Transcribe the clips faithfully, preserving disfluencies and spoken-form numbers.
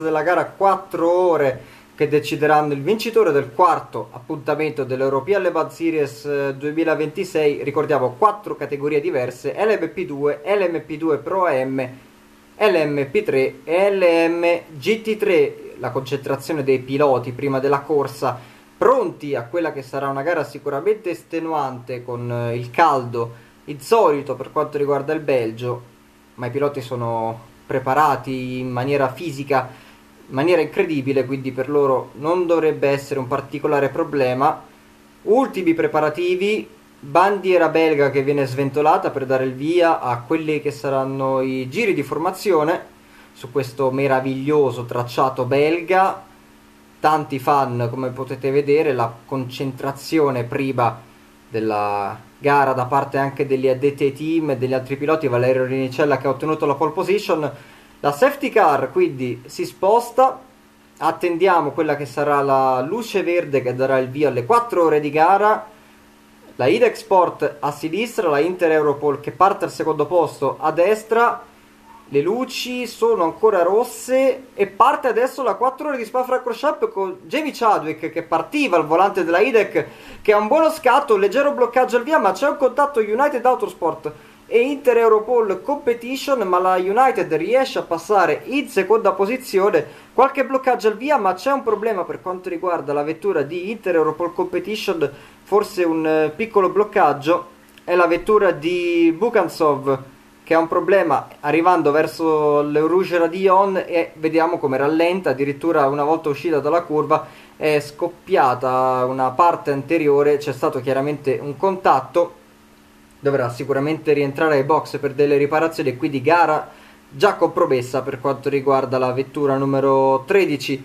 della gara quattro ore che decideranno il vincitore del quarto appuntamento dell'European Le Mans Series duemilaventisei. Ricordiamo quattro categorie diverse: L M P due, L M P due Pro A M, L M P tre e L M G T tre. La concentrazione dei piloti prima della corsa, pronti a quella che sarà una gara sicuramente estenuante, con il caldo insolito per quanto riguarda il Belgio, ma i piloti sono preparati in maniera fisica, in maniera incredibile, quindi per loro non dovrebbe essere un particolare problema. Ultimi preparativi, bandiera belga che viene sventolata per dare il via a quelli che saranno i giri di formazione su questo meraviglioso tracciato belga. Tanti fan, come potete vedere, la concentrazione prima della gara da parte anche degli addetti ai team e degli altri piloti. Valerio Rinicella che ha ottenuto la pole position. La safety car quindi si sposta, attendiamo quella che sarà la luce verde che darà il via alle quattro ore di gara. La IDEC Sport a sinistra, la Inter Europol che parte al secondo posto a destra. Le luci sono ancora rosse e parte adesso la quattro ore di Spa-Francorchamps con Jamie Chadwick che partiva al volante della IDEC, che ha un buono scatto, un leggero bloccaggio al via, ma c'è un contatto United Autosport e Inter Europol Competition, ma la United riesce a passare in seconda posizione. Qualche bloccaggio al via, ma c'è un problema per quanto riguarda la vettura di Inter Europol Competition, forse un eh, piccolo bloccaggio. È la vettura di Bukansov che ha un problema arrivando verso le Rouge Radillon e vediamo come rallenta. Addirittura una volta uscita dalla curva è scoppiata una parte anteriore, c'è stato chiaramente un contatto, dovrà sicuramente rientrare ai box per delle riparazioni e quindi gara già compromessa per quanto riguarda la vettura numero tredici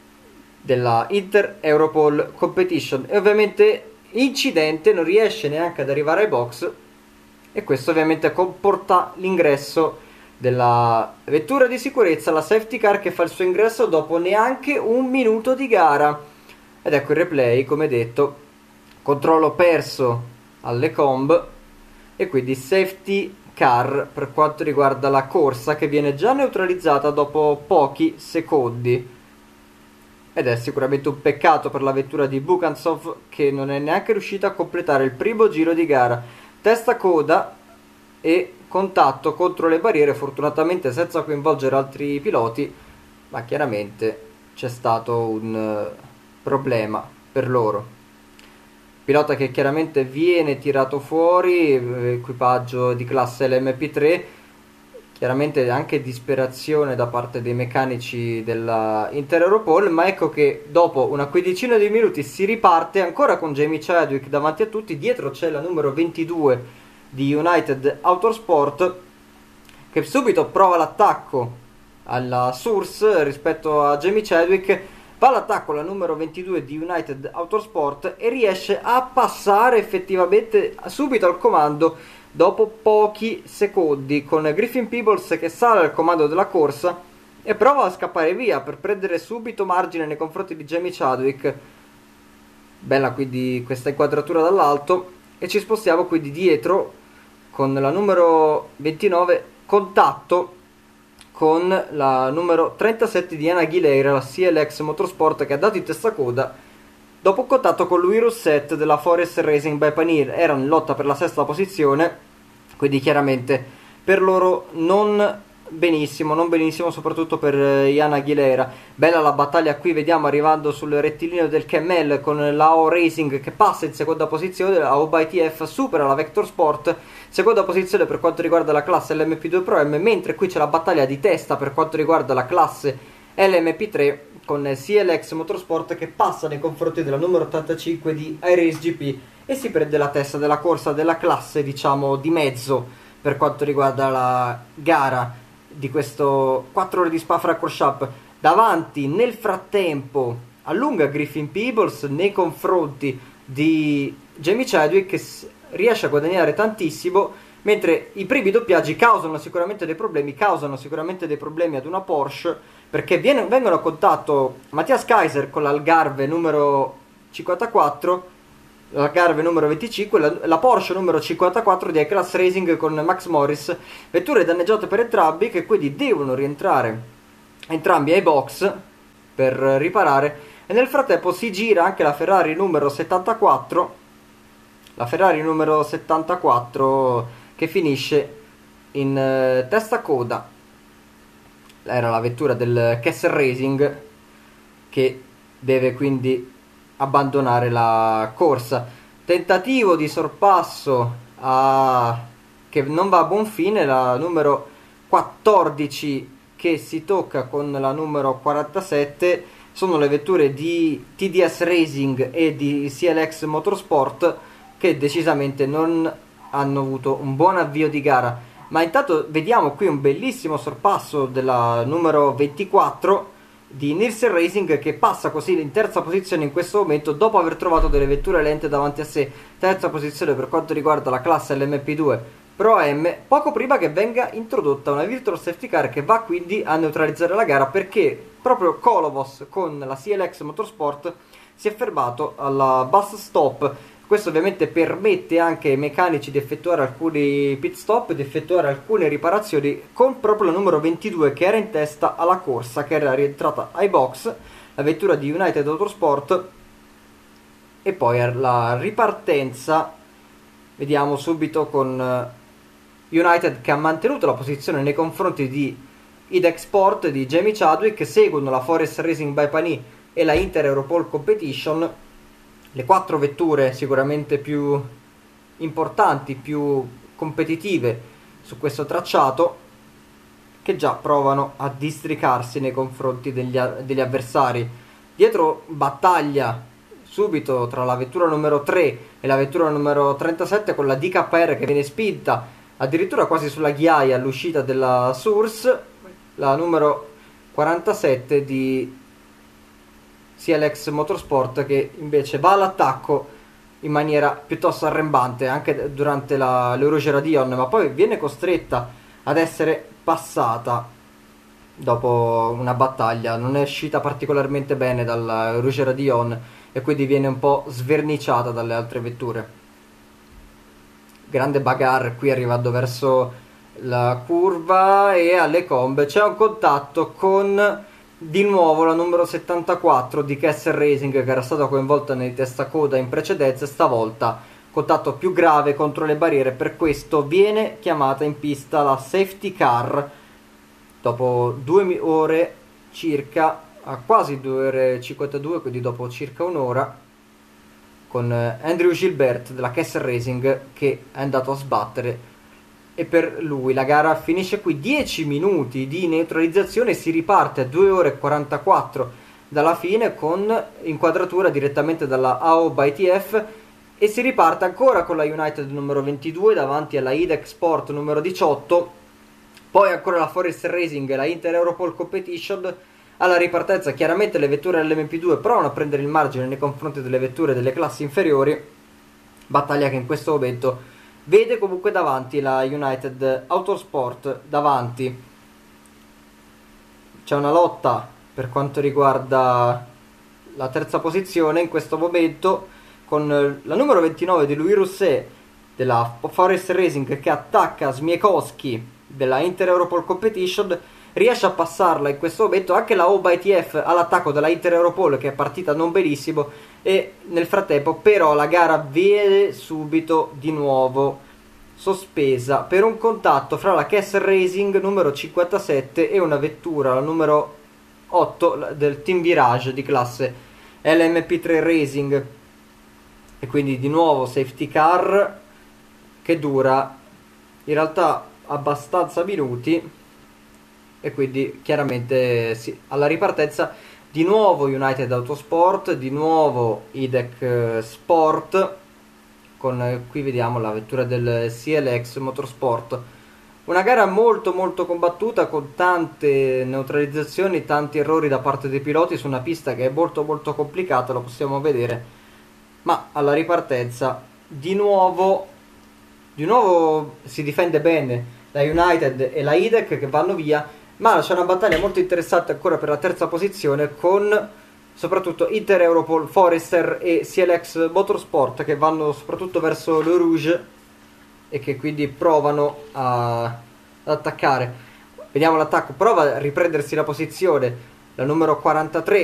della Inter Europol Competition. E ovviamente incidente, non riesce neanche ad arrivare ai box e questo ovviamente comporta l'ingresso della vettura di sicurezza, la safety car, che fa il suo ingresso dopo neanche un minuto di gara. Ed ecco il replay, come detto, controllo perso alle comb e quindi safety car per quanto riguarda la corsa, che viene già neutralizzata dopo pochi secondi. Ed è sicuramente un peccato per la vettura di Bukansov, che non è neanche riuscita a completare il primo giro di gara. Testa coda e contatto contro le barriere, fortunatamente senza coinvolgere altri piloti, ma chiaramente c'è stato un uh, problema per loro. Pilota che chiaramente viene tirato fuori, equipaggio di classe L M P tre, chiaramente anche disperazione da parte dei meccanici della Inter Europol, ma ecco che dopo una quindicina di minuti si riparte ancora con Jamie Chadwick davanti a tutti. Dietro c'è la numero ventidue di United Autosport che subito prova l'attacco alla Source rispetto a Jamie Chadwick. Va all'attacco la numero ventidue di United Autosport e riesce a passare effettivamente subito al comando dopo pochi secondi, con Griffin Peebles che sale al comando della corsa e prova a scappare via per prendere subito margine nei confronti di Jamie Chadwick. Bella quindi questa inquadratura dall'alto e ci spostiamo quindi dietro con la numero ventinove, contatto con la numero trentasette di Anna Aguilera, la C L X Motorsport, che ha dato in testa coda dopo un contatto con Louis Rousset della Forest Racing by Panir. Erano in lotta per la sesta posizione, quindi chiaramente per loro non benissimo, non benissimo soprattutto per Iana Aguilera. Bella la battaglia qui, vediamo arrivando sul rettilineo del Camel con la A O Racing che passa in seconda posizione, la A O by T F supera la Vector Sport, seconda posizione per quanto riguarda la classe L M P due Pro M, mentre qui c'è la battaglia di testa per quanto riguarda la classe L M P tre con C L X Motorsport che passa nei confronti della numero ottantacinque di iRace G P e si prende la testa della corsa della classe, diciamo, di mezzo per quanto riguarda la gara di questo quattro ore di Spa-Francorchamps. Davanti nel frattempo allunga Griffin Peebles nei confronti di Jamie Chadwick, che riesce a guadagnare tantissimo, mentre i primi doppiaggi causano sicuramente dei problemi, causano sicuramente dei problemi ad una Porsche, perché viene, vengono a contatto Matthias Kaiser con l'Algarve numero cinquantaquattro, l'Algarve numero venticinque, la, la Porsche numero cinquantaquattro di iClass Racing con Max Morris, vetture danneggiate per entrambi che quindi devono rientrare entrambi ai box per riparare, e nel frattempo si gira anche la Ferrari numero settantaquattro, la Ferrari numero settantaquattro che finisce in eh, testa coda. Era la vettura del Kessel Racing che deve quindi abbandonare la corsa. Tentativo di sorpasso a... che non va a buon fine, la numero quattordici che si tocca con la numero quarantasette. Sono le vetture di T D S Racing e di C L X Motorsport che decisamente non hanno avuto un buon avvio di gara. Ma intanto vediamo qui un bellissimo sorpasso della numero ventiquattro di Nielsen Racing, che passa così in terza posizione in questo momento dopo aver trovato delle vetture lente davanti a sé. Terza posizione per quanto riguarda la classe L M P due Pro M, poco prima che venga introdotta una Virtual Safety Car che va quindi a neutralizzare la gara, perché proprio Kolovos con la C L X Motorsport si è fermato alla bus stop. Questo ovviamente permette anche ai meccanici di effettuare alcuni pit stop, di effettuare alcune riparazioni con proprio la numero ventidue che era in testa alla corsa, che era rientrata ai box, la vettura di United Autosport. E poi la ripartenza, vediamo subito con United che ha mantenuto la posizione nei confronti di Idec Sport di Jamie Chadwick, seguono la Forest Racing by Pani e la Inter Europol Competition, le quattro vetture sicuramente più importanti, più competitive su questo tracciato, che già provano a districarsi nei confronti degli, degli avversari. Dietro battaglia subito tra la vettura numero tre e la vettura numero trentasette, con la D K R che viene spinta addirittura quasi sulla ghiaia all'uscita della Source, la numero quarantasette di C L X Motorsport, che invece va all'attacco in maniera piuttosto arrembante anche durante la, l'Euroge Radion, ma poi viene costretta ad essere passata dopo una battaglia. Non è uscita particolarmente bene dall'Euroge Radion e quindi viene un po' sverniciata dalle altre vetture. Grande bagarre qui arrivando verso la curva, e alle combe c'è un contatto con di nuovo la numero settantaquattro di Kessel Racing, che era stata coinvolta nei testacoda in precedenza. Stavolta contatto più grave contro le barriere, per questo viene chiamata in pista la safety car dopo due ore circa, a quasi due ore e cinquantadue, quindi dopo circa un'ora, con Andrew Gilbert della Kessel Racing che è andato a sbattere, e per lui la gara finisce qui. dieci minuti di neutralizzazione, si riparte a due ore e quarantaquattro dalla fine con inquadratura direttamente dalla A O by T F, e si riparte ancora con la United numero ventidue davanti alla Idec Sport numero diciotto, poi ancora la Forest Racing e la Inter Europol Competition. Alla ripartenza chiaramente le vetture L M P due provano a prendere il margine nei confronti delle vetture delle classi inferiori, battaglia che in questo momento vede comunque davanti la United Autosport. Davanti c'è una lotta per quanto riguarda la terza posizione in questo momento, con la numero ventinove di Louis Rousset della Forest Racing che attacca Smiekowski della Inter Europol Competition. Riesce a passarla in questo momento anche la O by T F all'attacco della Inter Europol, che è partita non benissimo, e nel frattempo però la gara viene subito di nuovo sospesa per un contatto fra la Kessel Racing numero cinquantasette e una vettura, la numero otto del Team Virage di classe L M P tre Racing, e quindi di nuovo safety car che dura in realtà abbastanza minuti. E quindi chiaramente sì, alla ripartenza di nuovo United Autosport, di nuovo Idec Sport, con qui vediamo la vettura del C L X Motorsport. Una gara molto molto combattuta, con tante neutralizzazioni, tanti errori da parte dei piloti su una pista che è molto molto complicata, lo possiamo vedere. Ma alla ripartenza di nuovo di nuovo si difende bene la United e la Idec che vanno via, ma c'è una battaglia molto interessante ancora per la terza posizione, con soprattutto Inter Europol, Forester e C L X Motorsport che vanno soprattutto verso Le Rouge e che quindi provano a, ad attaccare. vediamo l'attacco, prova a riprendersi la posizione la numero quarantatré